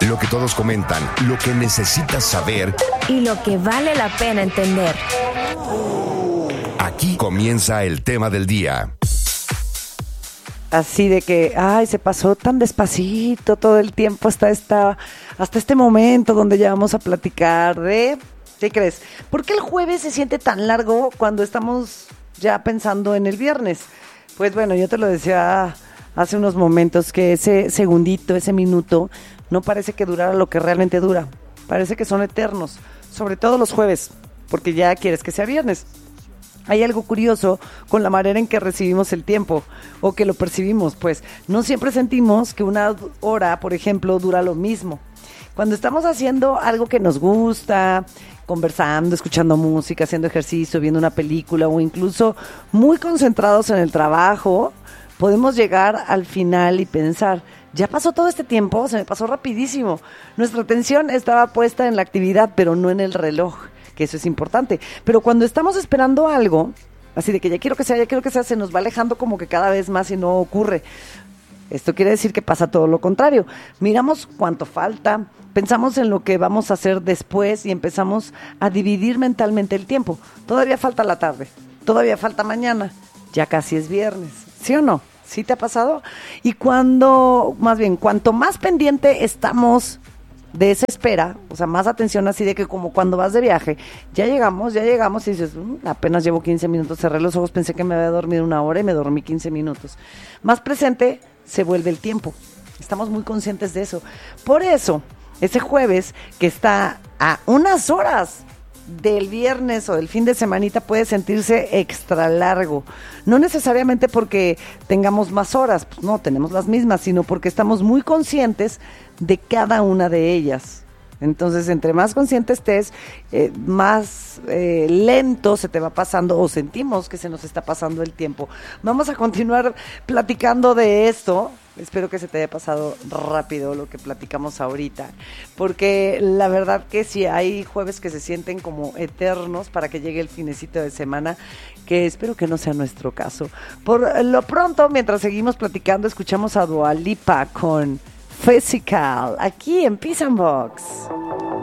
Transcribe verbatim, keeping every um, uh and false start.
Lo que todos comentan, lo que necesitas saber y lo que vale la pena entender. Aquí comienza el tema del día. Así de que, ay, se pasó tan despacito todo el tiempo hasta esta, hasta este momento donde ya vamos a platicar de, ¿qué crees? ¿Por qué el jueves se siente tan largo cuando estamos ya pensando en el viernes? Pues bueno, yo te lo decía hace unos momentos que ese segundito, ese minuto, no parece que durara lo que realmente dura. Parece que son eternos, sobre todo los jueves, porque ya quieres que sea viernes. Hay algo curioso con la manera en que recibimos el tiempo o que lo percibimos, pues no siempre sentimos que una hora, por ejemplo, dura lo mismo. Cuando estamos haciendo algo que nos gusta, conversando, escuchando música, haciendo ejercicio, viendo una película o incluso muy concentrados en el trabajo, podemos llegar al final y pensar, ya pasó todo este tiempo, se me pasó rapidísimo. Nuestra atención estaba puesta en la actividad, pero no en el reloj, que eso es importante. Pero cuando estamos esperando algo, así de que ya quiero que sea, ya quiero que sea, se nos va alejando como que cada vez más y no ocurre. Esto quiere decir que pasa todo lo contrario. Miramos cuánto falta, pensamos en lo que vamos a hacer después y empezamos a dividir mentalmente el tiempo. Todavía falta la tarde, todavía falta mañana, ya casi es viernes, ¿sí o no? ¿Sí te ha pasado? Y cuando, más bien, cuanto más pendiente estamos de esa espera, o sea, más atención así de que como cuando vas de viaje, ya llegamos, ya llegamos y dices, mmm, apenas llevo quince minutos, cerré los ojos, pensé que me había dormido una hora y me dormí quince minutos. Más presente se vuelve el tiempo. Estamos muy conscientes de eso. Por eso, ese jueves que está a unas horas del viernes o del fin de semanita puede sentirse extra largo. No necesariamente porque tengamos más horas, pues no, tenemos las mismas, sino porque estamos muy conscientes de cada una de ellas. Entonces, entre más consciente estés, eh, más eh, lento se te va pasando o sentimos que se nos está pasando el tiempo. Vamos a continuar platicando de esto. Espero que se te haya pasado rápido lo que platicamos ahorita, porque la verdad que sí hay jueves que se sienten como eternos para que llegue el finecito de semana, que espero que no sea nuestro caso. Por lo pronto, mientras seguimos platicando, escuchamos a Dua Lipa con Physical, aquí en Peace and Box.